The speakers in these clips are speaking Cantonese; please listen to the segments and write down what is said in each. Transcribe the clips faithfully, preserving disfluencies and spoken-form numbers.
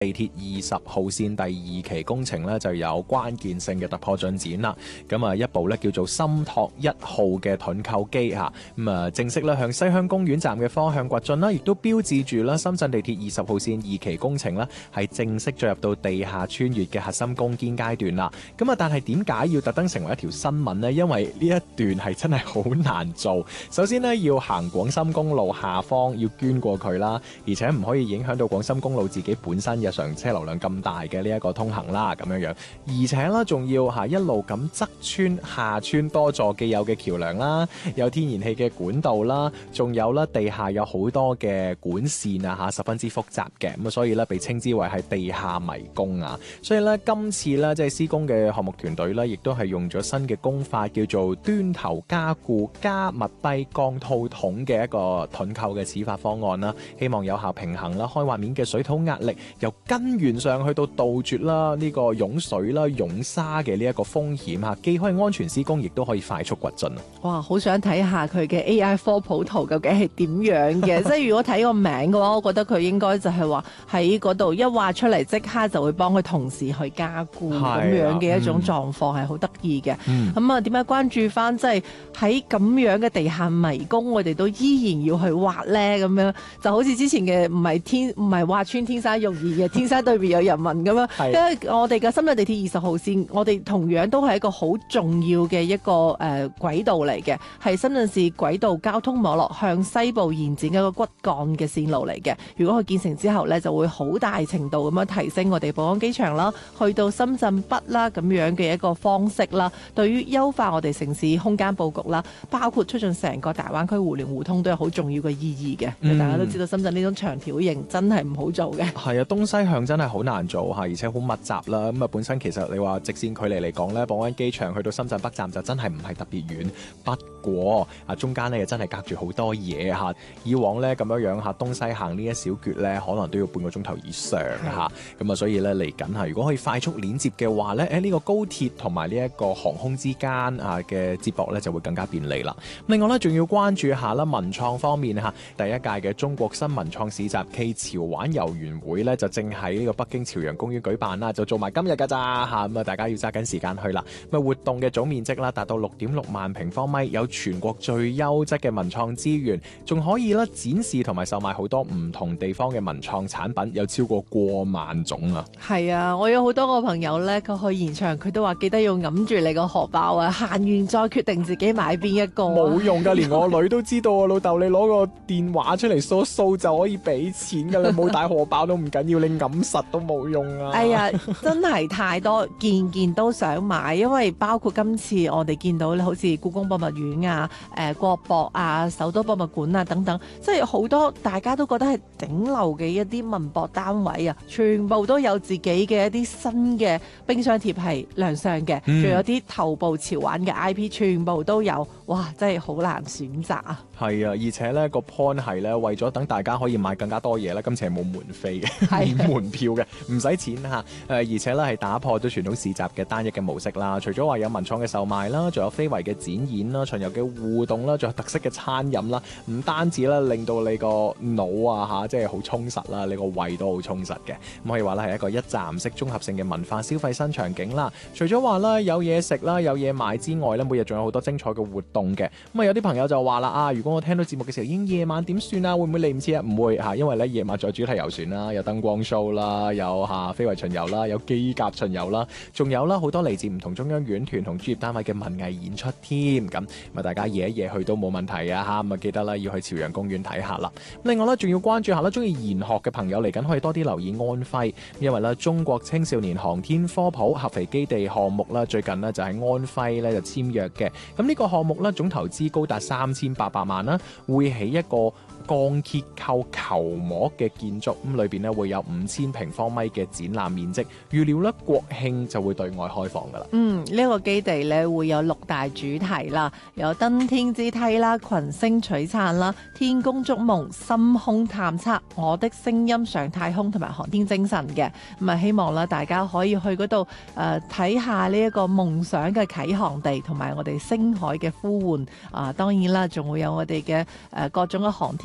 地鐵二十號線第二期工程咧就有關鍵性嘅突破進展啦。咁啊，一部咧叫做深拓一號嘅盾構機嚇，咁啊正式咧向西鄉公園站嘅方向掘進啦，亦都標誌住啦深圳地鐵二十號線二期工程啦係正式進入到地下穿越嘅核心攻堅階段啦。咁啊，但係點解要特登成為一條新聞呢？因為呢一段係真係好難做。首先呢，要行廣深公路下方，要捐過佢啦，而且唔可以影響到廣深公路自己本身嘅常車流量咁大嘅呢一個通行啦，咁樣樣，而且啦，仲要嚇一路咁側穿下穿多座既有嘅橋梁啦，有天然氣嘅管道啦，仲有啦地下有好多嘅管線啊嚇，十分之複雜嘅，咁啊所以咧被稱之為係地下迷宮啊。所以咧今次咧即係施工嘅項目團隊咧，亦都係用咗新嘅工法，叫做端頭加固加密閉鋼套筒嘅一個盾構嘅始發方案啦，希望有效平衡啦開挖面嘅水土壓力，由根源上去到杜絕啦呢個湧水啦湧沙嘅呢一個風險嚇，既可以安全施工，亦都可以快速掘進啊！ 哇，好想睇下佢嘅 A I 科普圖究竟係點樣嘅？即係如果睇個名嘅話，我覺得佢應該就係話喺嗰度一挖出嚟，即刻就會幫佢同時去加固咁、啊、樣嘅一種狀況，係好得意嘅。咁啊，點解關注翻即係喺咁樣嘅地下迷宮，我哋都依然要去挖咧？咁樣就好似之前嘅唔係天唔係挖穿天生育兒嘅天生對面有人民咁樣，因為我哋嘅深圳地鐵二十號線，我哋同樣都係一個好重要嘅一個誒、呃、軌道嚟嘅，係深圳市軌道交通網絡向西部延展嘅一個骨幹嘅線路嚟嘅。如果佢建成之後呢，就會好大程度咁樣提升我哋寶安機場啦，去到深圳北啦咁樣嘅一個方式啦。對於優化我哋城市空間佈局啦，包括促進成個大灣區互聯互通，都有好重要嘅意義嘅、嗯。大家都知道深圳呢種長條型真係唔好做嘅。係啊，東西向真係好難做嚇，而且好密集啦。咁啊，本身其實你話直線距離嚟講呢，寶安機場去到深圳北站就真係唔係特別遠，不過啊中間呢又真係隔住好多嘢嚇。以往呢咁樣樣嚇東西行呢一小橛呢，可能都要半個鐘頭以上嚇。咁啊，所以呢嚟緊嚇，如果可以快速連接嘅話呢，誒、這、呢個高鐵同埋呢一個航空之間啊嘅接駁呢就會更加便利啦。另外呢，仲要關注下啦文創方面嚇，第一屆嘅中國新文創市集暨潮玩遊園會呢，就正喺呢個北京朝陽公園舉辦啦，就做埋今日㗎咋嚇。咁啊，大家要揸緊時間去啦。咁啊，活動嘅總面積啦達到六點六萬平方米，有全國最優質嘅文創資源，仲可以啦展示同埋售賣好多唔同地方嘅文創產品，有超過過萬種啊！係啊，我有好多個朋友呢，佢去現場，佢都話記得要揞住你個荷包啊，行完再決定自己買邊一個。冇用㗎，連我女都知道啊！老豆，你攞個電話出嚟掃掃就可以俾錢㗎啦，冇帶荷包都唔緊要，你揞實都冇用啊！哎呀，真係太多，件件都想買，因為包括今次我哋見到咧，好似故宮博物院啊、誒、呃、國博啊、首都博物館啊等等，即係好多大家都覺得係頂流嘅一啲文博單位啊，全部都有自己嘅一啲新嘅冰箱貼係亮相嘅，仲、嗯、有啲頭部潮玩嘅 I P 全部都有，哇！真係好難選擇啊！係啊，而且咧個 point 係咧為咗等大家可以買更加多嘢咧，今次係冇門飛嘅，免門票嘅，唔使錢嚇。誒、呃、而且咧係打破咗傳統市集嘅單一嘅模式啦。除咗話有文創嘅售賣啦，仲有非遺嘅展演啦、巡遊嘅互動啦，仲有特色嘅餐飲啦。唔單止咧令到你個腦啊嚇，即係好充實啦，你個胃都好充實嘅。咁可以話咧係一個一站式綜合性嘅文化消費新場景啦。除咗話啦有嘢食啦、有嘢買之外咧，每日仲有好多精彩嘅活動嘅。咁啊有啲朋友就話啦啊，如果我聽到節目嘅時候已經夜晚點算啊？會唔會嚟唔切啊？唔會嚇，因為咧夜晚仲有主題遊船啦，有燈光 show 啦，有嚇非遺巡遊啦，有機甲巡遊啦，仲有啦好多嚟自唔同中央院團同專業單位嘅文藝演出添。咁啊大家夜一夜去都冇問題啊嚇。咁啊記得啦要去朝陽公園睇下啦。另外咧仲要關注下啦，中意研學嘅朋友嚟緊可以多啲留意安徽，因為咧中國青少年航天科普合肥基地項目啦，最近呢就喺安徽咧就簽約嘅。咁呢個項目咧總投資高達三千八百萬啦，會起一個鋼結構球膜嘅建築，咁裏邊咧會有五千平方米嘅展覽面積，預料咧國慶就會對外開放噶啦。嗯，呢、這個基地咧會有六大主題啦，有登天之梯啦、群星璀璨啦、天宮築夢、深空探測、我的聲音上太空同埋航天精神嘅。咁啊，希望啦大家可以去嗰度誒睇下呢一個夢想嘅啟航地，同埋我哋星海嘅呼喚啊。當然啦，仲會有我哋嘅誒各種嘅航天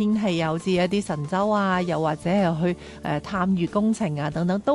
天氣啊，好似一啲神舟啊，又或者係去誒探月工程啊等等，都